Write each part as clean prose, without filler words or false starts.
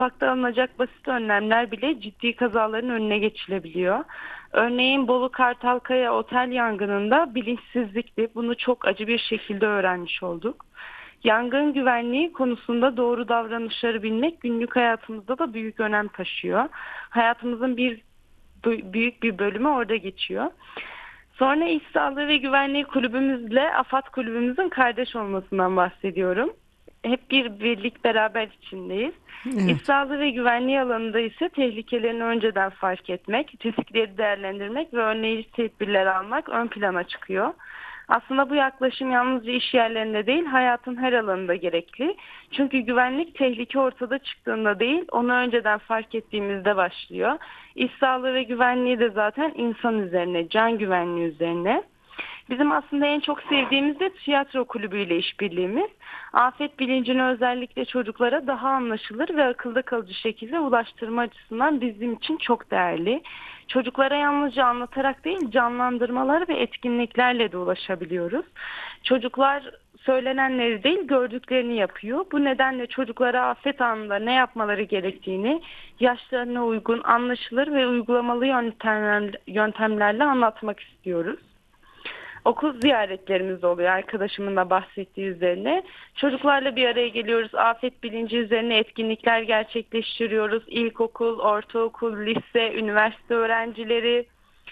Mutfakta alınacak basit önlemler bile ciddi kazaların önüne geçilebiliyor. Örneğin Bolu Kartalkaya otel yangınında bilinçsizlikti. Bunu çok acı bir şekilde öğrenmiş olduk. Yangın güvenliği konusunda doğru davranışları bilmek günlük hayatımızda da büyük önem taşıyor. Hayatımızın büyük bir bölümü orada geçiyor. Sonra İş Sağlığı ve Güvenliği Kulübümüzle AFAD Kulübümüzün kardeş olmasından bahsediyorum. Hep bir birlik beraber içindeyiz. İş Evet. sağlığı ve güvenliği alanında ise tehlikelerini önceden fark etmek, riskleri değerlendirmek ve önleyici tedbirler almak ön plana çıkıyor. Aslında bu yaklaşım yalnızca iş yerlerinde değil, hayatın her alanında gerekli. Çünkü güvenlik tehlike ortada çıktığında değil, onu önceden fark ettiğimizde başlıyor. İş sağlığı ve güvenliği de zaten insan üzerine, can güvenliği üzerine. Bizim aslında en çok sevdiğimiz de tiyatro kulübüyle işbirliğimiz. Afet bilincini özellikle çocuklara daha anlaşılır ve akılda kalıcı şekilde ulaştırma açısından bizim için çok değerli. Çocuklara yalnızca anlatarak değil, canlandırmalar ve etkinliklerle de ulaşabiliyoruz. Çocuklar söylenenleri değil, gördüklerini yapıyor. Bu nedenle çocuklara afet anında ne yapmaları gerektiğini yaşlarına uygun, anlaşılır ve uygulamalı yöntemlerle anlatmak istiyoruz. Okul ziyaretlerimiz oluyor arkadaşımın da bahsettiği üzerine. Çocuklarla bir araya geliyoruz. Afet bilinci üzerine etkinlikler gerçekleştiriyoruz. İlkokul, ortaokul, lise, üniversite öğrencileri.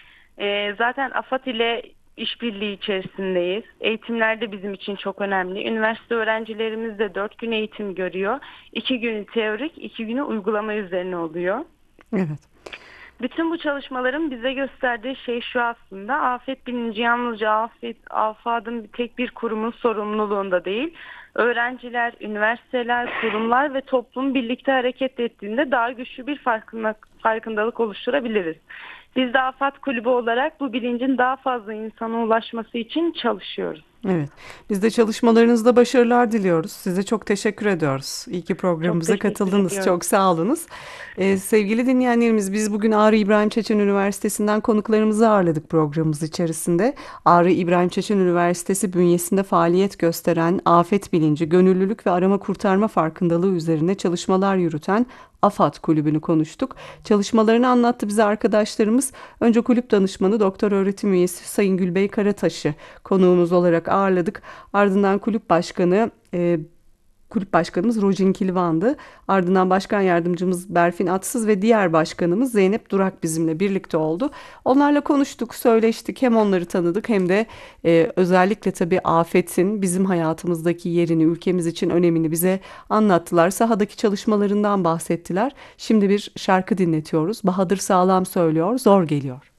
Zaten AFAD ile işbirliği içerisindeyiz. Eğitimler de bizim için çok önemli. Üniversite öğrencilerimiz de 4 gün eğitim görüyor. 2 günü teorik, 2 günü uygulama üzerine oluyor. Evet. Bütün bu çalışmaların bize gösterdiği şey şu aslında: afet bilinci yalnızca AFAD'ın tek bir kurumun sorumluluğunda değil. Öğrenciler, üniversiteler, kurumlar ve toplum birlikte hareket ettiğinde daha güçlü bir farkındalık oluşturabiliriz. Biz de AFAD Kulübü olarak bu bilincin daha fazla insana ulaşması için çalışıyoruz. Evet. Biz de çalışmalarınızda başarılar diliyoruz. Size çok teşekkür ediyoruz. İyi ki Çok programımıza teşekkür katıldınız. ediyorum. Çok sağ olunuz. Sevgili dinleyenlerimiz, biz bugün Ağrı İbrahim Çetin Üniversitesi'nden konuklarımızı ağırladık programımız içerisinde. Ağrı İbrahim Çetin Üniversitesi bünyesinde faaliyet gösteren afet bilinci, gönüllülük ve arama kurtarma farkındalığı üzerine çalışmalar yürüten AFAD Kulübü'nü konuştuk. Çalışmalarını anlattı bize arkadaşlarımız. Önce kulüp danışmanı doktor öğretim üyesi Sayın Gülbey Karataş'ı konuğumuz olarak ağırladık. Ardından kulüp başkanımız Rojin Kilvan'dı. Ardından başkan yardımcımız Berfin Atsız ve diğer başkanımız Zeynep Durak bizimle birlikte oldu. Onlarla konuştuk, söyleştik. Hem onları tanıdık hem de özellikle tabii afetin bizim hayatımızdaki yerini, ülkemiz için önemini bize anlattılar. Sahadaki çalışmalarından bahsettiler. Şimdi bir şarkı dinletiyoruz. Bahadır Sağlam söylüyor, Zor Geliyor.